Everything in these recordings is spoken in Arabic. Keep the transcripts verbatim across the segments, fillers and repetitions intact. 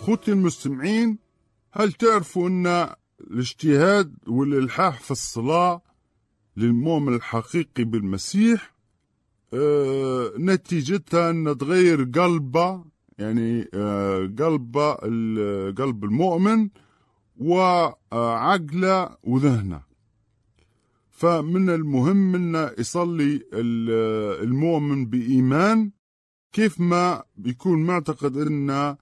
أخوتي المستمعين، هل تعرفوا أن الاجتهاد والإلحاح في الصلاة للمؤمن الحقيقي بالمسيح آه نتيجتها أن تغير قلبه، يعني آه قلبه قلب المؤمن وعقله وذهنه. فمن المهم أن يصلي المؤمن بإيمان كيف ما بيكون معتقد أن آه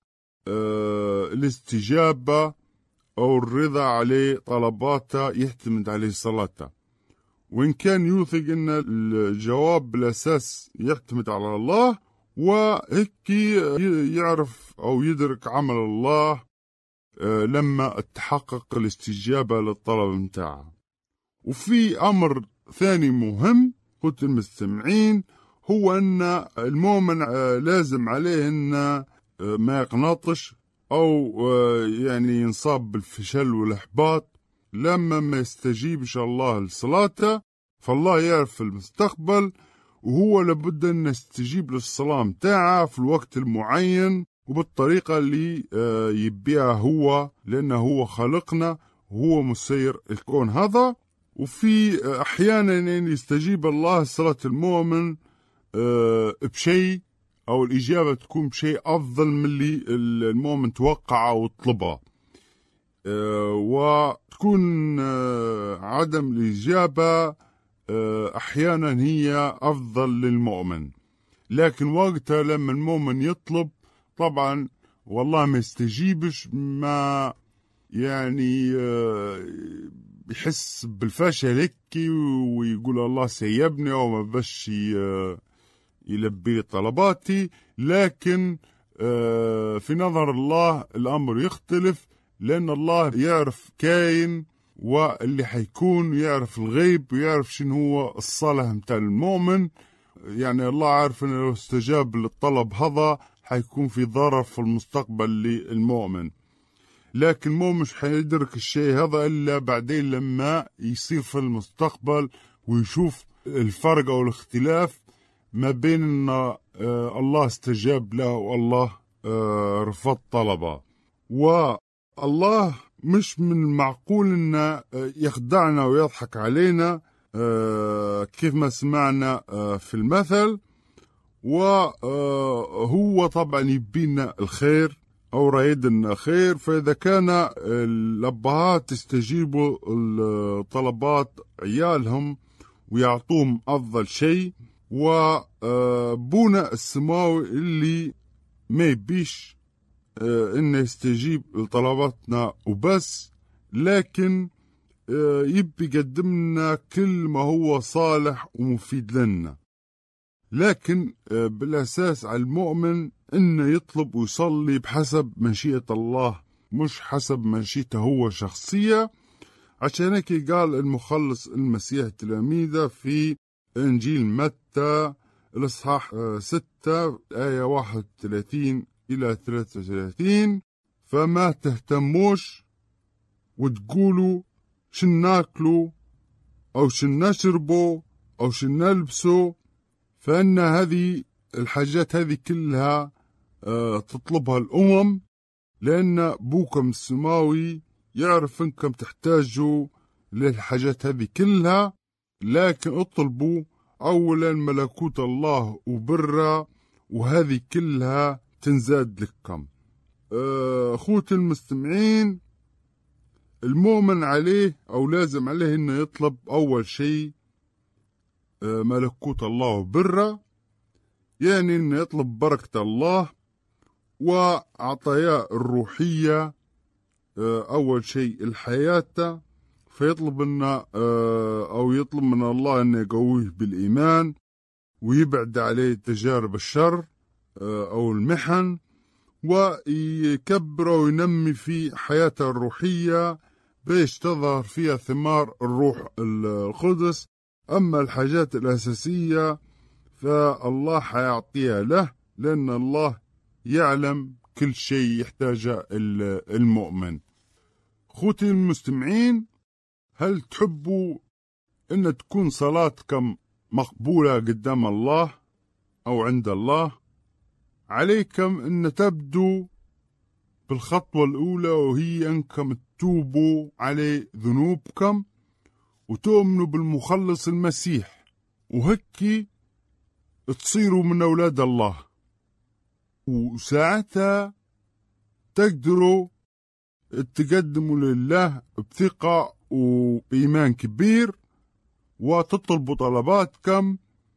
الاستجابة أو الرضا عليه طلباته يعتمد عليه صلاته، وإن كان يوثق أن الجواب بالأساس يعتمد على الله، وهيك يعرف أو يدرك عمل الله لما تحقق الاستجابة للطلب متاعه. وفي أمر ثاني مهم قلت المستمعين، هو أن المؤمن لازم عليه أن ما يقنطش أو يعني ينصاب بالفشل والإحباط لما ما يستجيبش الله لصلاته. فالله يعرف المستقبل، وهو لابد أن يستجيب للصلاة متاعه في الوقت المعين وبالطريقة اللي يبيها هو، لأنه هو خلقنا وهو مسير الكون هذا. وفي أحيانا يستجيب الله صلاة المؤمن بشيء أو الإجابة تكون بشيء أفضل من اللي المؤمن توقعه وطلبه، وتكون عدم الإجابة أحيانا هي أفضل للمؤمن. لكن وقتها لما المؤمن يطلب طبعا والله ما يستجيبش، ما يعني بيحس بالفشل هيك ويقول الله سيبني وما بش يلبي طلباتي. لكن في نظر الله الأمر يختلف، لأن الله يعرف كاين واللي حيكون، يعرف الغيب ويعرف شنو هو الصالح متاع المؤمن. يعني الله عارف أنه لو استجاب للطلب هذا حيكون في ضرر في المستقبل للمؤمن، لكن مو مش حيدرك الشيء هذا إلا بعدين لما يصير في المستقبل ويشوف الفرق أو الاختلاف ما بين أن الله استجاب له والله رفض طلبه. والله مش من المعقول أن يخدعنا ويضحك علينا كيف ما سمعنا في المثل، وهو طبعا يبينا الخير أو رايدنا خير. فإذا كان الأبهات يستجيبوا الطلبات عيالهم ويعطوهم أفضل شيء، وبونا السماوي اللي ما يبيش إنه يستجيب لطلباتنا وبس، لكن يبي يقدمنا كل ما هو صالح ومفيد لنا. لكن بالأساس على المؤمن إنه يطلب ويصلي بحسب مشيئة الله مش حسب مشيئته هو شخصية. عشان هيك قال المخلص المسيح تلاميذه في إنجيل متى الإصحاح ستة آية واحد وثلاثين إلى ثلاثة وثلاثين: فما تهتموش وتقولوا شن ناكلوا أو شن نشربوا أو شن نلبسوا، فإن هذه الحاجات هذه كلها تطلبها الأمم، لأن بوكم السماوي يعرف أنكم تحتاجوا للحاجات هذه كلها. لكن اطلبوا أولا ملكوت الله وبره، وهذه كلها تنزاد لكم. أخوتي المستمعين، المؤمن عليه أو لازم عليه أنه يطلب أول شيء ملكوت الله وبره، يعني أنه يطلب بركة الله وعطاياه الروحية أول شيء الحياة. فيطلب أنه أو يطلب من الله أنه يقويه بالإيمان ويبعد عليه تجارب الشر أو المحن، ويكبر وينمي في حياته الروحية بيش تظهر فيها ثمار الروح القدس. أما الحاجات الأساسية فالله حيعطيها له، لأن الله يعلم كل شيء يحتاجه المؤمن. خوتي المستمعين، هل تحبوا أن تكون صلاتكم مقبولة قدام الله أو عند الله؟ عليكم أن تبدو بالخطوة الأولى، وهي أنكم تتوبوا على ذنوبكم وتؤمنوا بالمخلص المسيح، وهكي تصيروا من أولاد الله، وساعتها تقدروا تقدموا لله بثقة وبإيمان كبير، وتطلبوا طلباتكم،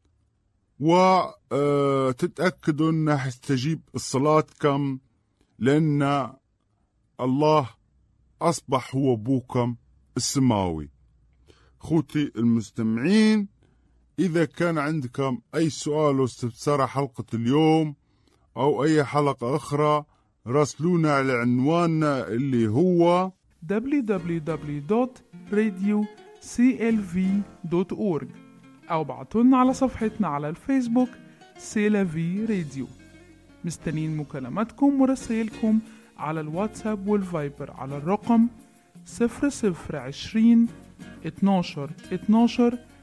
وتتأكدوا أنه يستجيب صلاتكم، لأن الله أصبح هو أبوكم السماوي. خوتي المستمعين، إذا كان عندكم أي سؤال واستفسار حلقة اليوم أو أي حلقة أخرى، راسلونا على عنواننا اللي هو دبليو دبليو دبليو دوت راديو سي إل في دوت أورج، أو بعتولنا على صفحتنا على الفيسبوك سيلافي راديو. مستنين مكالماتكم ورسائلكم على الواتساب والفايبر على الرقم صفر صفر عشرين اتناشر اتناشر